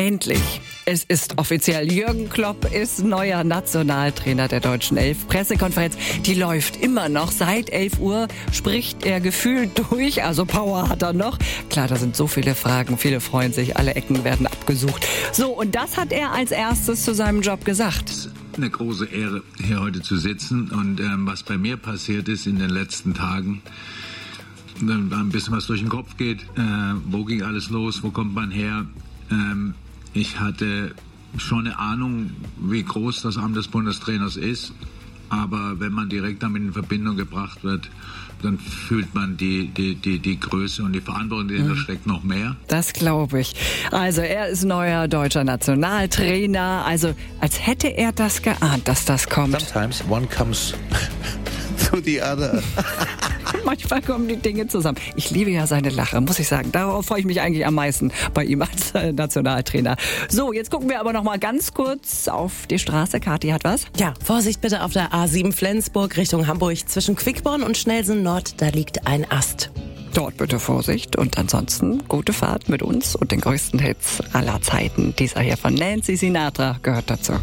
Endlich. Es ist offiziell. Jürgen Klopp ist neuer Nationaltrainer der Deutschen Elf. Pressekonferenz, die läuft immer noch. Seit 11 Uhr spricht er gefühlt durch. Also Power hat er noch. Klar, da sind so viele Fragen. Viele freuen sich. Alle Ecken werden abgesucht. So, und das hat er als erstes zu seinem Job gesagt. Eine große Ehre, hier heute zu sitzen. Und was bei mir passiert ist in den letzten Tagen, ein bisschen was durch den Kopf geht. Wo ging alles los? Wo kommt man her? Ich hatte schon eine Ahnung, wie groß das Amt des Bundestrainers ist. Aber wenn man direkt damit in Verbindung gebracht wird, dann fühlt man die Größe und die Verantwortung, die da steckt, noch mehr. Das glaube ich. Also er ist neuer deutscher Nationaltrainer. Also als hätte er das geahnt, dass das kommt. Sometimes one comes to the other. Manchmal kommen die Dinge zusammen. Ich liebe ja seine Lache, muss ich sagen. Darauf freue ich mich eigentlich am meisten bei ihm als Nationaltrainer. So, jetzt gucken wir aber noch mal ganz kurz auf die Straße. Kathi hat was? Ja, Vorsicht bitte auf der A7 Flensburg Richtung Hamburg. Zwischen Quickborn und Schnelsen Nord, da liegt ein Ast. Dort bitte Vorsicht und ansonsten gute Fahrt mit uns und den größten Hits aller Zeiten. Dieser hier von Nancy Sinatra gehört dazu.